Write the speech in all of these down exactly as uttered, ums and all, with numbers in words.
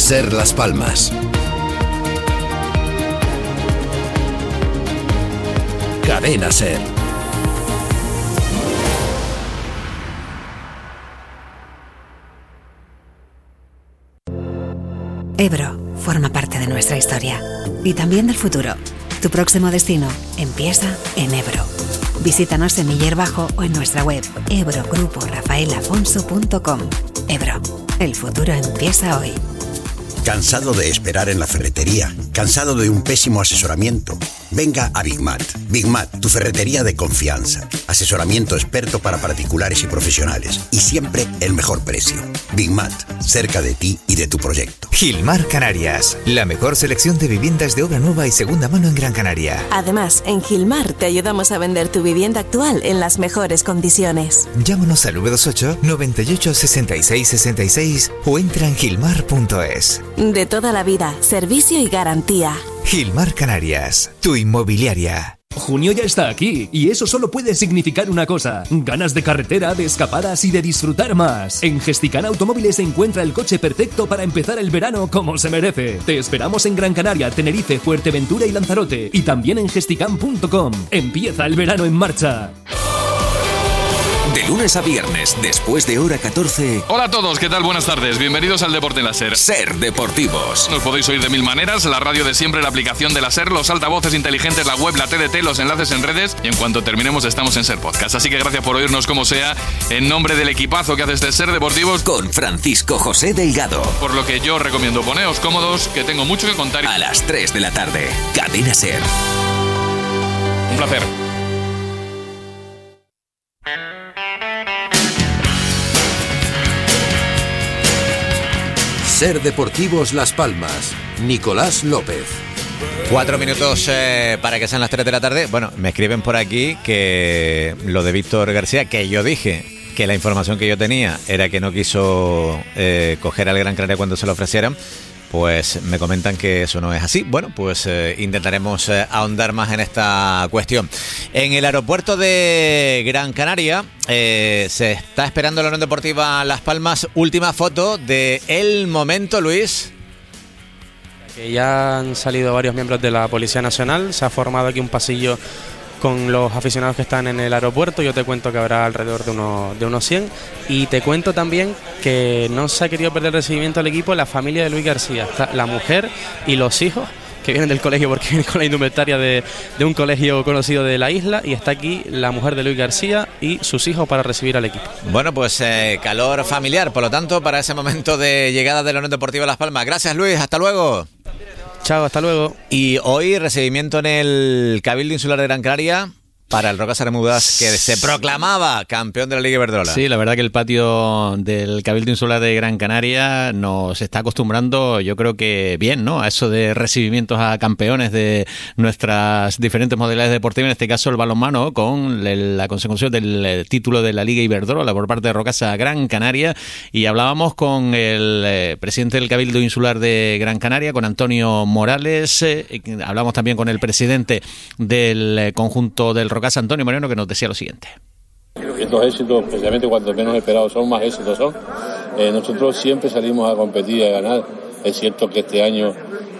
Ser Las Palmas. Cadena Ser. Ebro forma parte de nuestra historia y también del futuro. Tu próximo destino empieza en Ebro. Visítanos en Miller Bajo o en nuestra web ebro grupo rafael afonso punto com. Ebro, el futuro empieza hoy. ¿Cansado de esperar en la ferretería? ¿Cansado de un pésimo asesoramiento? Venga a Big Mat. Big Mat, tu ferretería de confianza. Asesoramiento experto para particulares y profesionales. Y siempre el mejor precio. Big Mat, cerca de ti y de tu proyecto. Gilmar Canarias, la mejor selección de viviendas de obra nueva y segunda mano en Gran Canaria. Además, en Gilmar te ayudamos a vender tu vivienda actual en las mejores condiciones. Llámanos al nueve dos ocho, noventa y ocho, sesenta y seis, sesenta y seis o entra en gilmar punto es. De toda la vida, servicio y garantía. Gilmar Canarias, tu inmobiliaria. Junio ya está aquí y eso solo puede significar una cosa: ganas de carretera, de escapadas y de disfrutar más. En Gesticana Automóviles se encuentra el coche perfecto para empezar el verano como se merece. Te esperamos en Gran Canaria, Tenerife, Fuerteventura y Lanzarote y también en gesticam punto com. Empieza el verano en marcha. De lunes a viernes, después de hora catorce. Hola a todos, ¿qué tal? Buenas tardes. Bienvenidos al Deporte en la Ser. Ser Deportivos. Nos podéis oír de mil maneras: la radio de siempre, la aplicación de la Ser, los altavoces inteligentes, la web, la T D T, los enlaces en redes. Y en cuanto terminemos, estamos en Ser Podcast. Así que gracias por oírnos como sea. En nombre del equipazo que hace este Ser Deportivos, con Francisco José Delgado. Por lo que yo recomiendo, poneos cómodos, que tengo mucho que contar. A las tres de la tarde, Cadena Ser. Un placer. Ser Deportivos Las Palmas. Nicolás López. Cuatro minutos eh, para que sean las tres de la tarde. Bueno, me escriben por aquí que lo de Víctor García, que yo dije que la información que yo tenía era que no quiso eh, coger al Gran Canaria cuando se lo ofrecieran. Pues me comentan que eso no es así. Bueno, pues eh, intentaremos eh, ahondar más en esta cuestión. En el aeropuerto de Gran Canaria eh, se está esperando la Unión Deportiva Las Palmas. Última foto de el momento, Luis. Que ya han salido varios miembros de la Policía Nacional. Se ha formado aquí un pasillo con los aficionados que están en el aeropuerto. Yo te cuento que habrá alrededor de unos, de unos cien. Y te cuento también que no se ha querido perder el recibimiento al equipo la familia de Luis García. Está la mujer y los hijos que vienen del colegio, porque vienen con la indumentaria de, de un colegio conocido de la isla. Y está aquí la mujer de Luis García y sus hijos para recibir al equipo. Bueno, pues eh, calor familiar, por lo tanto, para ese momento de llegada de la Unión Deportiva Las Palmas. Gracias, Luis. Hasta luego. Chao, hasta luego. Y hoy recibimiento en el Cabildo Insular de Gran Canaria para el Rocasa Bermúdez, que se proclamaba campeón de la Liga Iberdrola. Sí, la verdad que el patio del Cabildo Insular de Gran Canaria nos está acostumbrando, yo creo que bien, ¿no?, a eso de recibimientos a campeones de nuestras diferentes modalidades deportivas, en este caso el balonmano, con la consecución del título de la Liga Iberdrola por parte de Rocasa Gran Canaria. Y hablábamos con el eh, presidente del Cabildo Insular de Gran Canaria, con Antonio Morales. Eh, hablamos también con el presidente del eh, conjunto del Rocasa, Antonio Moreno, que nos decía lo siguiente. Estos éxitos, especialmente cuando menos esperados son, más éxitos son. Eh, nosotros siempre salimos a competir y a ganar. Es cierto que este año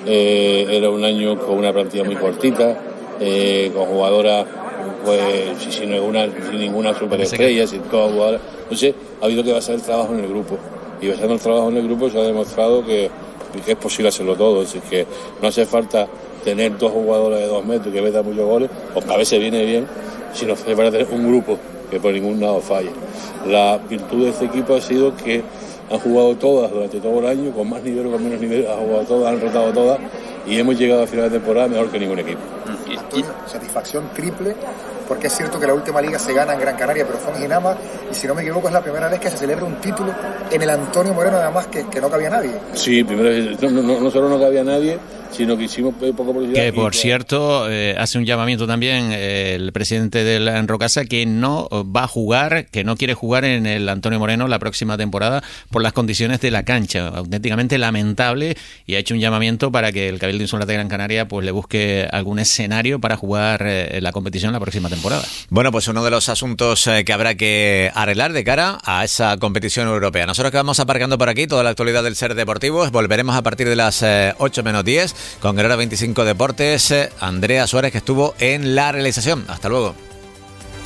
eh, era un año con una plantilla muy cortita, eh, con jugadoras, pues, sin, ninguna, sin ninguna superestrella, sin todas jugadoras. Entonces, ha habido que basar el trabajo en el grupo. Y basando el trabajo en el grupo se ha demostrado que, que es posible hacerlo todo. Es decir, que no hace falta tener dos jugadores de dos metros que metan muchos goles, porque a veces viene bien, sino que para tener un grupo que por ningún lado falle. La virtud de este equipo ha sido que han jugado todas durante todo el año, con más nivel o con menos nivel, han jugado todas, han rotado todas, y hemos llegado a final de temporada mejor que ningún equipo. Antonio, satisfacción triple, porque es cierto que la última liga se gana en Gran Canaria, pero fue en Ginama, y si no me equivoco es la primera vez que se celebra un título en el Antonio Moreno, además que, que no cabía nadie. Sí, primero, no, no, no solo no cabía nadie, sino que hicimos poco publicidad. Que por cierto, eh, hace un llamamiento también eh, el presidente del Rocasa, que no va a jugar, que no quiere jugar en el Antonio Moreno la próxima temporada por las condiciones de la cancha, auténticamente lamentable, y ha hecho un llamamiento para que el Cabildo Insular de Gran Canaria pues le busque algún escenario para jugar eh, la competición la próxima temporada. temporada. Bueno, pues uno de los asuntos eh, que habrá que arreglar de cara a esa competición europea. Nosotros que vamos aparcando por aquí toda la actualidad del Ser Deportivo, volveremos a partir de las eh, ocho menos diez con Guerrero veinticinco Deportes, eh, Andrea Suárez, que estuvo en la realización. Hasta luego.